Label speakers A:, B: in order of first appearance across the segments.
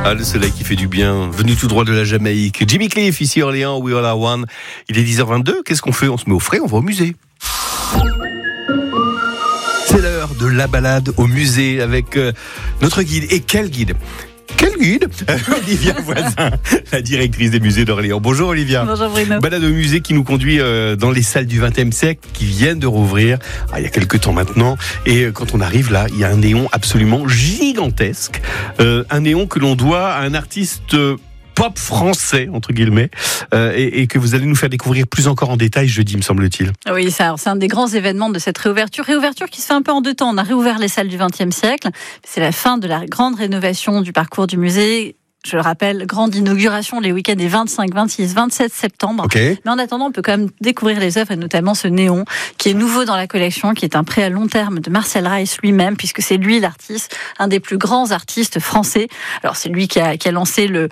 A: Ah, le soleil qui fait du bien, venu tout droit de la Jamaïque. Jimmy Cliff, ici Orléans, We All Are One. Il est 10h22, qu'est-ce qu'on fait? On se met au frais, on va au musée. C'est l'heure de la balade au musée avec notre guide. Et quel guide? Quel guide? Olivia Voisin, la directrice des musées d'Orléans. Bonjour Olivia.
B: Bonjour Bruno.
A: Balade au musée qui nous conduit dans les salles du XXe siècle qui viennent de rouvrir il y a quelques temps maintenant. Et quand on arrive là, il y a un néon absolument gigantesque. Un néon que l'on doit à un artiste pop français, entre guillemets, et que vous allez nous faire découvrir plus encore en détail jeudi, me semble-t-il.
B: Oui, c'est un des grands événements de cette réouverture. Réouverture qui se fait un peu en deux temps. On a réouvert les salles du XXe siècle. C'est la fin de la grande rénovation du parcours du musée. Je le rappelle, grande inauguration les week-ends des 25, 26, 27 septembre.
A: Okay.
B: Mais en attendant, on peut quand même découvrir les œuvres et notamment ce néon qui est nouveau dans la collection, qui est un prêt à long terme de Marcel Reiss lui-même, puisque c'est lui l'artiste, un des plus grands artistes français. Alors c'est lui qui a lancé le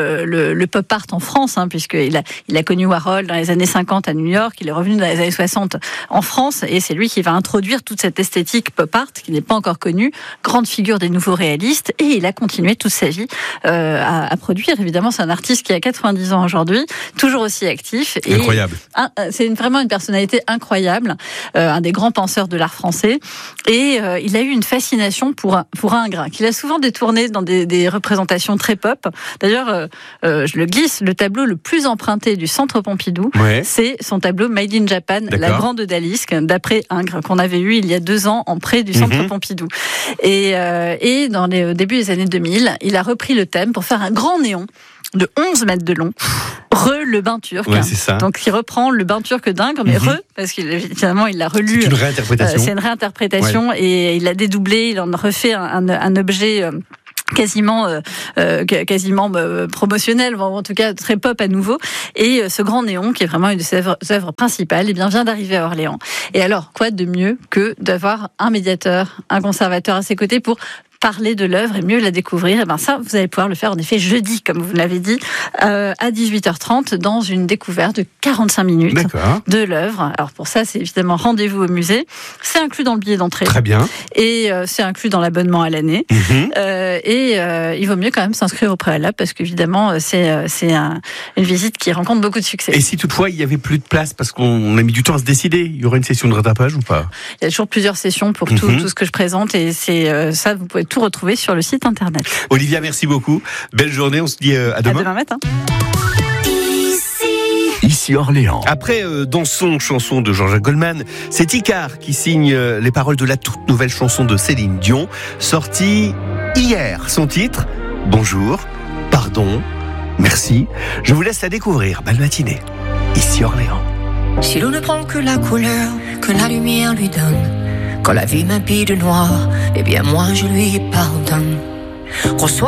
B: pop art en France, puisqu'il a connu Warhol dans les années 50 à New York, il est revenu dans les années 60 en France, et c'est lui qui va introduire toute cette esthétique pop art qui n'est pas encore connue, grande figure des nouveaux réalistes, et il a continué toute sa vie à produire. Évidemment, c'est un artiste qui a 90 ans aujourd'hui, toujours aussi actif. Et
A: incroyable.
B: C'est vraiment une personnalité incroyable, un des grands penseurs de l'art français. Et il a eu une fascination pour Ingres, qu'il a souvent détourné dans des représentations très pop. D'ailleurs, je le glisse, le tableau le plus emprunté du Centre Pompidou, c'est son tableau Made in Japan, La Grande Odalisque, d'après Ingres, qu'on avait eu il y a 2 ans en prêt du Centre Pompidou. Et dans les début des années 2000, il a repris le thème pour faire un grand néon de 11 mètres de long, le bain turc.
A: Ouais, c'est ça.
B: Donc il reprend le bain turc d'Ingres, mais parce qu'il l'a relu.
A: C'est une réinterprétation.
B: C'est une réinterprétation, et il l'a dédoublé, il en a refait un objet quasiment promotionnel, ou en tout cas très pop à nouveau. Et ce grand néon, qui est vraiment une de ses œuvres principales, vient d'arriver à Orléans. Et alors, quoi de mieux que d'avoir un médiateur, un conservateur à ses côtés pour parler de l'œuvre et mieux la découvrir? Et ça, vous allez pouvoir le faire en effet jeudi, comme vous l'avez dit, à 18h30, dans une découverte de 45 minutes de l'œuvre. Alors pour ça, c'est évidemment rendez-vous au musée. C'est inclus dans le billet d'entrée.
A: Très bien.
B: Et c'est inclus dans l'abonnement à l'année. Il vaut mieux quand même s'inscrire au préalable, parce qu'évidemment, c'est une visite qui rencontre beaucoup de succès.
A: Et si toutefois il n'y avait plus de place, parce qu'on a mis du temps à se décider, il y aurait une session de rattrapage ou pas?
B: Il y a toujours plusieurs sessions pour tout ce que je présente, et c'est ça, vous pouvez tout retrouver sur le site internet.
A: Olivia, merci beaucoup. Belle journée, on se dit à demain.
B: À demain matin.
A: Ici Orléans. Après Dansons, chanson de Jean-Jacques Goldman, c'est Icare qui signe les paroles de la toute nouvelle chanson de Céline Dion, sortie hier. Son titre, Bonjour, Pardon, Merci. Je vous laisse la découvrir. Belle matinée. Ici Orléans.
C: Si l'on ne prend que la couleur que la lumière lui donne, quand la vie m'habille de noir, eh bien moi je lui pardonne. Reçois